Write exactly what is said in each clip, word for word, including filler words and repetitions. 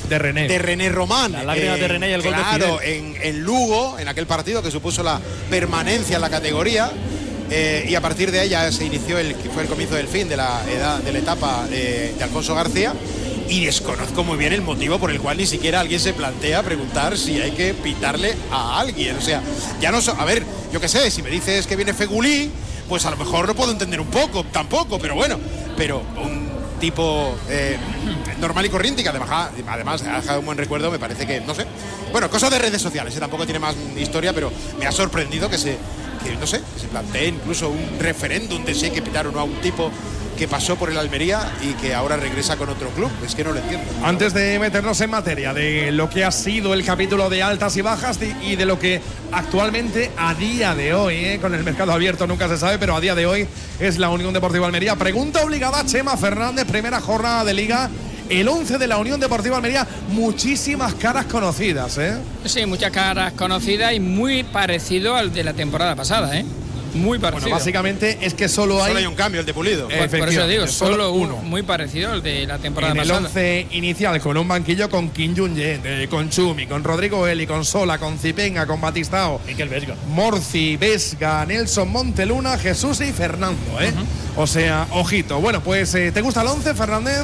de René. De René Román. La lágrima eh, de René y el gol claro, de Fidel. en, en Lugo, en aquel partido que supuso la permanencia en la categoría. Eh, y a partir de ella se inició el que fue el comienzo del fin de la edad de la etapa de, de Alfonso García. Y desconozco muy bien el motivo por el cual ni siquiera alguien se plantea preguntar si hay que pitarle a alguien. O sea, ya no so, a ver, yo qué sé, si me dices que viene Fegulí, pues a lo mejor lo puedo entender un poco, tampoco, pero bueno, pero un tipo eh, normal y corriente y que además, además ha dejado un buen recuerdo, me parece que, no sé, bueno, cosa de redes sociales, eh, tampoco tiene más historia, pero me ha sorprendido que se, que, no sé, que se plantee incluso un referéndum de si hay que pitar o no a un tipo que pasó por el Almería y que ahora regresa con otro club. Es que no lo entiendo. Antes de meternos en materia de lo que ha sido el capítulo de altas y bajas y de lo que actualmente, a día de hoy, eh, con el mercado abierto nunca se sabe, pero a día de hoy es la Unión Deportiva Almería. Pregunta obligada, Chema Fernández, primera jornada de Liga. El once de la Unión Deportiva Almería, muchísimas caras conocidas, ¿eh? Sí, muchas caras conocidas y muy parecido al de la temporada pasada, ¿eh? Muy parecido. Bueno, básicamente es que solo hay… Solo hay un cambio, el de Pulido. Por, por eso digo, solo uno. Muy parecido al de la temporada en pasada. En el once inicial, con un banquillo con Kim Jung-jae, con Chumi, con Rodrigo Eli, con Sola, con Zipenga, con Batistao, Miquel Vesga, Morci, Vesga, Nelson Monteluna, Jesús y Fernando, ¿eh? Uh-huh. O sea, ojito. Bueno, pues, eh, ¿te gusta el once, Fernández?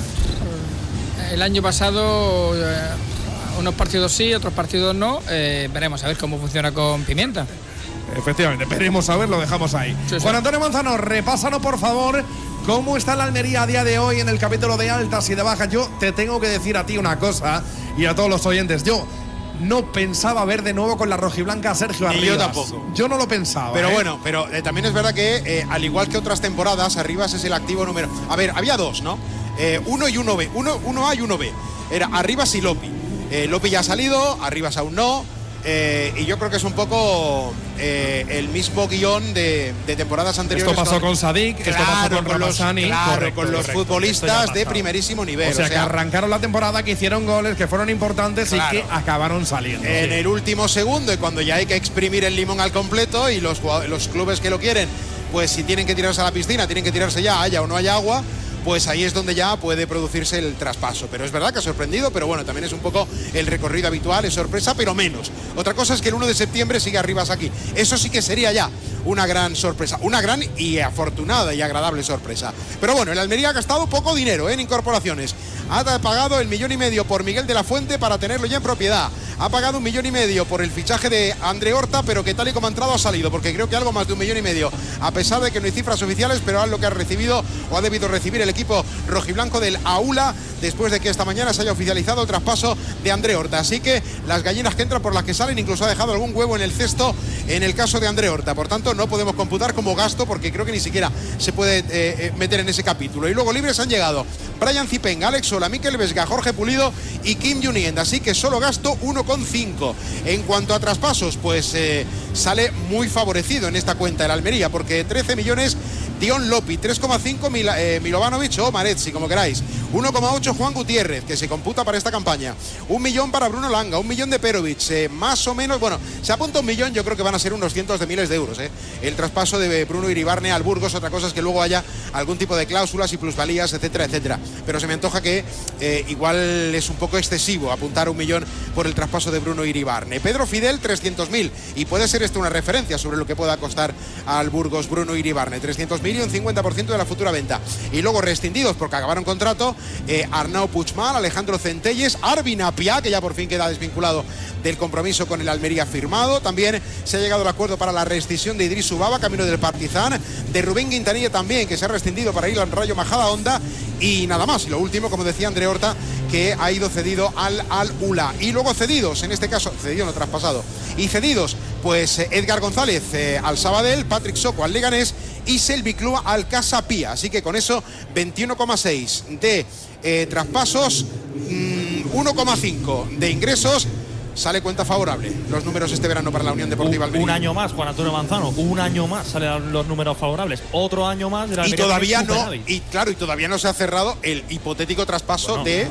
El año pasado, eh, unos partidos sí, otros partidos no. Eh, veremos a ver cómo funciona con Pimienta. Efectivamente, veremos a ver, lo dejamos ahí. Sí, sí. Juan Antonio Manzano, repásanos por favor cómo está la Almería a día de hoy en el capítulo de altas y de bajas. Yo te tengo que decir a ti una cosa y a todos los oyentes. Yo no pensaba ver de nuevo con la rojiblanca a Sergio Arribas. Yo tampoco. Yo no lo pensaba. Pero ¿eh? bueno, pero eh, también es verdad que eh, al igual que otras temporadas, Arribas es el activo número… A ver, había dos, ¿no? Eh, uno y uno B. Uno, uno A y uno B. Era Arribas y Lopi. Eh, Lopi ya ha salido, Arribas aún no. Eh, y yo creo que es un poco eh, el mismo guión de, de temporadas anteriores. Esto pasó con, con Sadik, claro, esto pasó con, con los, Ramazani, claro, correcto, con los correcto, futbolistas de primerísimo nivel. O sea, o sea, que arrancaron la temporada, que hicieron goles, que fueron importantes, claro, y que acabaron saliendo. En sí. el último segundo, y cuando ya hay que exprimir el limón al completo, y los, los clubes que lo quieren, pues si tienen que tirarse a la piscina, tienen que tirarse ya, haya o no haya agua, pues ahí es donde ya puede producirse el traspaso. Pero es verdad que ha sorprendido, pero bueno, también es un poco el recorrido habitual, es sorpresa, pero menos. Otra cosa es que el uno de septiembre sigue Arribas aquí. Eso sí que sería ya una gran sorpresa, una gran y afortunada y agradable sorpresa. Pero bueno, el Almería ha gastado poco dinero, ¿eh?, en incorporaciones. Ha pagado el millón y medio por Miguel de la Fuente para tenerlo ya en propiedad. Ha pagado un millón y medio por el fichaje de André Horta, pero que tal y como ha entrado ha salido, porque creo que algo más de un millón y medio, a pesar de que no hay cifras oficiales, pero es lo que ha recibido o ha debido recibir el equipo rojiblanco del Aula después de que esta mañana se haya oficializado el traspaso de André Horta. Así que las gallinas que entran por las que salen, incluso ha dejado algún huevo en el cesto en el caso de André Horta. Por tanto, no podemos computar como gasto, porque creo que ni siquiera se puede eh, meter en ese capítulo. Y luego libres han llegado Brian Zipenga, Alex Sola, Miquel Vesga, Jorge Pulido y Kim Jung-jae. Así que solo gasto uno coma cinco. En cuanto a traspasos, pues eh, sale muy favorecido en esta cuenta el Almería, porque trece millones Dion Lopi, tres coma cinco Mila, eh, Milovanovic o Maretzi, como queráis, uno coma ocho Juan Gutiérrez, que se computa para esta campaña, un millón para Bruno Langa, un millón de Perovic, eh, más o menos, bueno, se apunta un millón, yo creo que van a ser unos cientos de miles de euros, eh, el traspaso de Bruno Iribarne al Burgos. Otra cosa es que luego haya algún tipo de cláusulas y plusvalías, etcétera, etcétera, pero se me antoja que eh, igual es un poco excesivo apuntar un millón por el traspaso de Bruno Iribarne. Pedro Fidel, trescientos mil, y puede ser esto una referencia sobre lo que pueda costar al Burgos Bruno Iribarne, trescientos mil y un cincuenta por ciento de la futura venta. Y luego rescindidos porque acabaron contrato, eh, Arnau Puigmal, Alejandro Centelles, Arvin Apia, que ya por fin queda desvinculado del compromiso con el Almería firmado. También se ha llegado al acuerdo para la rescisión de Idris Ubaba, camino del Partizan, de Rubén Quintanilla también, que se ha rescindido para ir al Rayo Majadahonda, y nada más. Y lo último, como decía André Horta, que ha ido cedido al Al-Ula. Y luego cedidos, en este caso, cedido no traspasado, y cedidos, pues Edgar González eh, al Sabadell, Patrick Soco al Leganés y Selvi Clua al Casa Pia. Así que con eso, veintiuno coma seis de eh, traspasos, mmm, uno coma cinco de ingresos. Sale cuenta favorable los números este verano para la Unión Deportiva Almería. Un año más, Juan Antonio Manzano, un año más salen los números favorables. Otro año más de la Almería. Y todavía no, y claro, y todavía no se ha cerrado el hipotético traspaso bueno, de,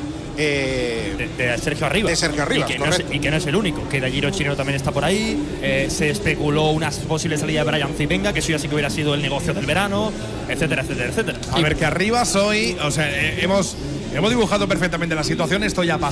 eh, de, de Sergio Arribas. De Sergio Arribas, y que, no es, y que no es el único, que Dayiro Chinero también está por ahí. Eh, se especuló una posible salida de Brian Zipenga, que eso ya sí que hubiera sido el negocio del verano, etcétera, etcétera, etcétera. A ver, que Arribas hoy, o sea, eh, hemos, hemos dibujado perfectamente la situación, esto ya pasa.